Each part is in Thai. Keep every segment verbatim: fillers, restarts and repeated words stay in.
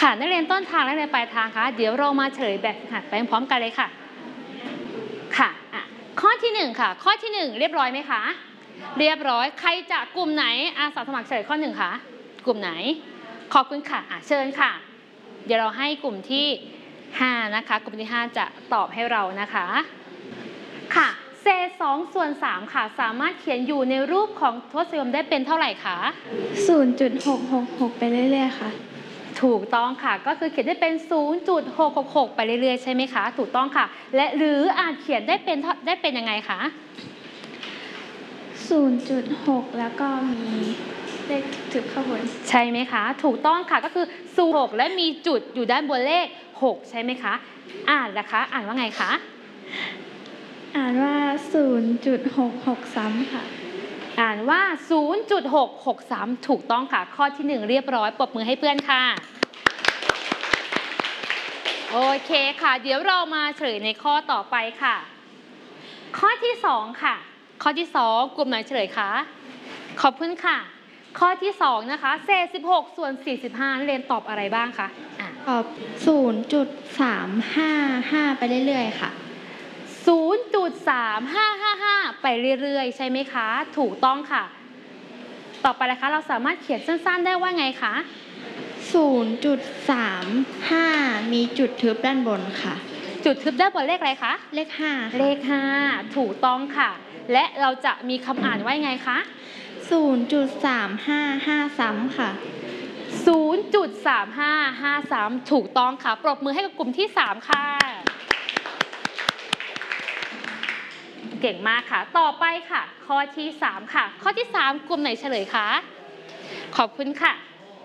ค่ะนักเรียนต้นทางและนักเรียนปลายทางคะเดี๋ยวเรามาเฉลยแบบฝึกหัดไปพร้อมกันเลยค่ะค่ะอ่ะข้อที่หนึ่งค่ะข้อที่หนึ่งเรียบร้อยไหมคะเรียบร้อยใครจะกลุ่มไหนอาสาสมัครเฉลยข้อหนึ่งคะกลุ่มไหนขอบคุณค่ะอ่ะเชิญค่ะเดี๋ยวเราให้กลุ่มที่ห้านะคะกลุ่มที่ห้าจะตอบให้เรานะคะค่ะเศษสองส่วนสามค่ะสามารถเขียนอยู่ในรูปของทศนิยมได้เป็นเท่าไหร่คะศูนย์จุดหกหกหก ไปเรื่อยๆค่ะถูกต้องค่ะก็คือเขียนได้เป็น ศูนย์จุดหกหกหก ไปเรื่อยๆใช่ไหมคะถูกต้องค่ะและหรืออาจเขียนได้เป็นได้เป็นยังไงคะศูนย์จุดหก แล้วก็มีเลขจุดข้างบนใช่ไหมคะถูกต้องค่ะก็คือศูนย์ หกและมีจุดอยู่ด้านบนเลขหกใช่ไหมคะอ่านนะคะอ่านว่าไงคะอ่านว่า ศูนย์จุดหกหก ซ้ำค่ะอ่านว่า ศูนย์จุดหกหก ซ้ำถูกต้องค่ะข้อที่หนึ่งเรียบร้อยปรบมือให้เพื่อนค่ะโอเคค่ะเดี๋ยวเรามาเฉลยในข้อต่อไปค่ะข้อที่สองค่ะข้อที่สองกลุ่มไหนเฉลยคะขอบคุณค่ะข้อที่สองนะคะเศษสิบหกส่วนสี่สิบห้าเรียนตอบอะไรบ้างคะตอบ ศูนย์จุดสามห้าห้า ไปเรื่อยๆค่ะศูนย์จุดสามห้าห้าห้า ไปเรื่อยๆใช่ไหมคะถูกต้องค่ะต่อไปนะคะเราสามารถเขียนสั้นๆได้ว่าไงคะศูนย์จุดสามห้า มีจุดทึบด้านบนค่ะจุดทึบด้านบนเลขอะไรคะเลขห้าเลขห้าถูกต้องค่ะและเราจะมีคำอ่านว่าไงคะศูนย์จุดสามห้าห้า ซ้ำค่ะศูนย์จุดสามห้าห้า ซ้ำถูกต้องค่ะปรบมือให้กับกลุ่มที่สามค่ะเก่งมากค่ะต่อไปค่ะข้อที่สามค่ะข้อที่สามกลุ่มไหนเฉลยคะขอบคุณค่ะ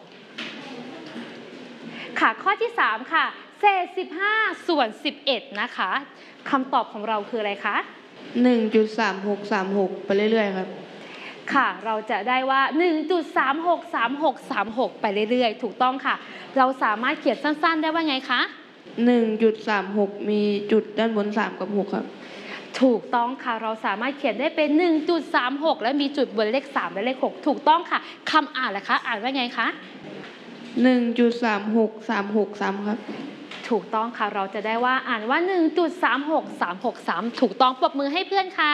ค่ะข้อที่สามค่ะเศษสิบห้าส่วนสิบเอ็ดนะคะคำตอบของเราคืออะไรคะหนึ่งจุดสามหกสามหก ไปเรื่อยๆครับค่ะเราจะได้ว่า หนึ่งจุดสามหกสามหกสามหก ไปเรื่อยๆถูกต้องค่ะเราสามารถเขียนสั้นๆได้ว่าไงคะหนึ่งจุดสามหก มีจุดด้านบนสามกับหกครับถูกต้องค่ะเราสามารถเขียนได้เป็น หนึ่งจุดสามหก และมีจุดบนเลขสามและเลขหกถูกต้องค่ะคำอ่านล่ะคะอ่านว่าไงคะหนึ่งจุดสามหกสามหก ซ้ำครับถูกต้องค่ะเราจะได้ว่าอ่านว่า หนึ่งจุดสามหกสามหก ซ้ำถูกต้องปรบมือให้เพื่อนค่ะ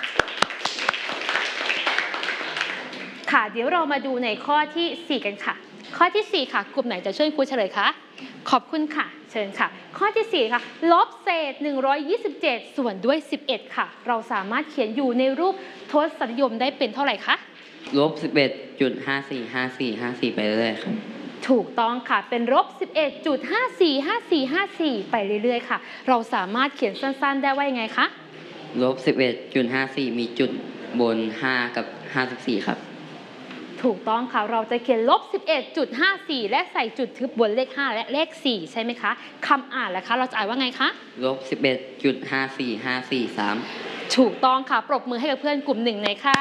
ค่ะเดี๋ยวเรามาดูในข้อที่สี่กันค่ะข้อที่สี่ค่ะกลุ่มไหนจะช่วยครูเฉลยคะขอบคุณค่ะเชิญค่ะข้อที่สี่ค่ะลบเศษหนึ่งร้อยยี่สิบเจ็ดส่วนด้วยสิบเอ็ดค่ะเราสามารถเขียนอยู่ในรูปทศนิยมได้เป็นเท่าไหร่คะลบ สิบเอ็ดจุดห้าสี่ห้าสี่ห้าสี่ ไปเรื่อยๆครับถูกต้องค่ะเป็นลบ สิบเอ็ดจุดห้าสี่ห้าสี่ห้าสี่ ไปเรื่อยๆค่ะเราสามารถเขียนสั้นๆได้ว่ายังไงคะลบ สิบเอ็ดจุดห้าสี่ มีจุดบนห้ากับห้าสิบสี่ครับถูกต้องค่ะเราจะเขียนลบ สิบเอ็ดจุดห้าสี่ และใส่จุดทึบบนเลขห้าและเลขสี่ใช่ไหมคะคำอ่านล่ะคะเราจะอ่านว่าไงคะลบ สิบเอ็ดจุดห้าสี่ห้าสี่ สามถูกต้องค่ะปรบมือให้กับเพื่อนกลุ่มหนึ่งเลยค่ะ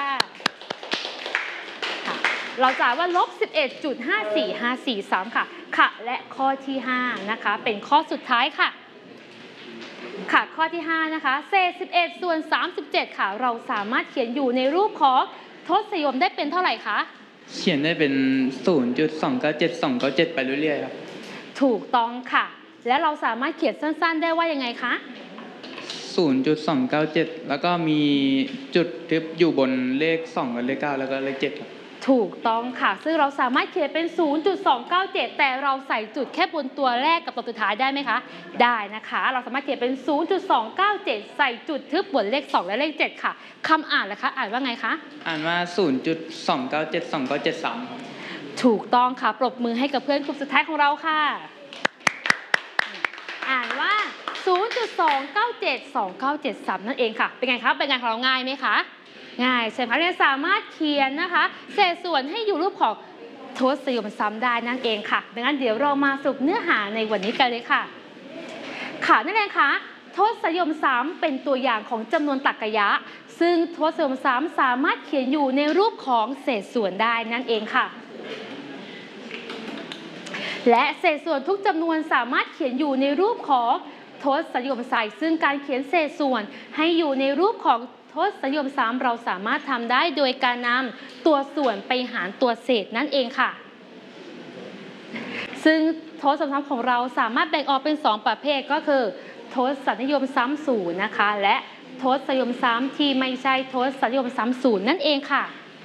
เราจะอ่านว่าลบ สิบเอ็ดจุดห้าสี่ห้าสี่ สามค่ะค่ะและข้อที่ห้านะคะเป็นข้อสุดท้ายค่ะค่ะข้อที่ห้านะคะเศษสิบเอ็ดส่วนสามสิบเจ็ดค่ะเราสามารถเขียนอยู่ในรูปของทศนิยมได้เป็นเท่าไหร่คะเขียนได้เป็น ศูนย์จุดสองเก้าเจ็ดสองเก้าเจ็ด ไปเรื่อยๆครับถูกต้องค่ะและเราสามารถเขียนสั้นๆได้ว่ายังไงคะศูนย์จุดสองเก้าเจ็ด แล้วก็มีจุดทึบอยู่บนเลขสองกับเลขเก้าแล้วก็เลขเจ็ดครับถูกต้องค่ะซึ่งเราสามารถเขียนเป็น ศูนย์จุดสองเก้าเจ็ด แต่เราใส่จุดแค่บนตัวแรกกับตัวสุดท้ายได้ไหมคะได้นะคะเราสามารถเขียนเป็น ศูนย์จุดสองเก้าเจ็ด ใส่จุดทึบบนเลขสองและเลขเจ็ดค่ะคำอ่านล่ะคะอ่านว่าไงคะอ่านว่า ศูนย์จุดสองเก้าเจ็ดสองเก้าเจ็ดสามถูกต้องค่ะปรบมือให้กับเพื่อนกลุ่มสุดท้ายของเราค่ะอ่านว่า ศูนย์จุดสองเก้าเจ็ดสองเก้าเจ็ดสาม นั่นเองค่ะเป็นไงคะเป็นงานของเราง่ายไหมคะง่ายใช่ไหมคะเราสามารถเขียนนะคะเศษส่วนให้อยู่รูปของทศนิยมซ้ำได้นั่นเองค่ะดังนั้นเดี๋ยวเรามาสรุปเนื้อหาในวันนี้กันเลยค่ะค่ะนั่นเองค่ะทศนิยมซ้ำเป็นตัวอย่างของจำนวนตรรกะยะซึ่งทศนิยมซ้ำสามารถเขียนอยู่ในรูปของเศษส่วนได้นั่นเองค่ะและเศษส่วนทุกจำนวนสามารถเขียนอยู่ในรูปของทศนิยมใส่ซึ่งการเขียนเศษส่วนให้อยู่ในรูปของทศนิยมซ้ำเราสามารถทำได้โดยการนำตัวส่วนไปหารตัวเศษนั่นเองค่ะซึ่งทสซ้ำๆของเราสามารถแบ่งออกเป็นสองประเภทก็คือทศนิยมซ้ำศูนย์นะคะและทศนิยมซ้ำที่ไม่ใช่ทศนิยมซ้ำศูนย์นั่นเองค่ะ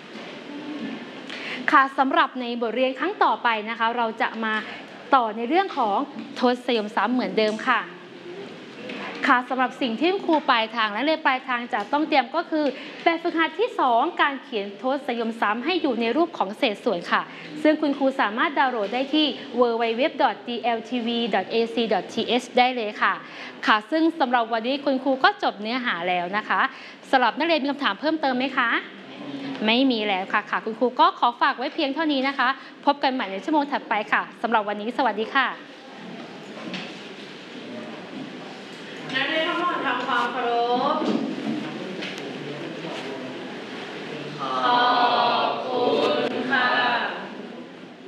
ค่ะสำหรับในบทเรียนครั้งต่อไปนะคะเราจะมาต่อในเรื่องของทศนิยมซ้ำเหมือนเดิมค่ะค่ะสำหรับสิ่งที่ครูปลายทางและเรียนปลายทางจะต้องเตรียมก็คือแบบฝึกหัดที่สองการเขียนทศนิยมซ้ำให้อยู่ในรูปของเศษส่วนค่ะซึ่งคุณครูสามารถดาวน์โหลดได้ที่ ดับเบิลยู ดับเบิลยู ดับเบิลยู ดอท ดี แอล ที วี ดอท เอ ซี ดอท ที เอช ได้เลยค่ะค่ะซึ่งสำหรับวันนี้คุณครูก็จบเนื้อหาแล้วนะคะสำหรับนักเรียนมีคำถามเพิ่มเติมไหมคะไม่มีแล้วค่ะค่ะคุณครูก็ขอฝากไว้เพียงเท่านี้นะคะพบกันใหม่ในชั่วโมงถัดไปค่ะสำหรับวันนี้สวัสดีค่ะนักเรียนทั้งหมดทำความเคารพขอบ